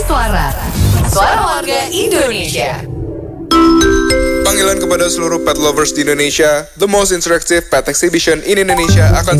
Suara. Suara warga Indonesia. Panggilan kepada seluruh pet lovers di Indonesia, the most interactive pet exhibition in Indonesia akan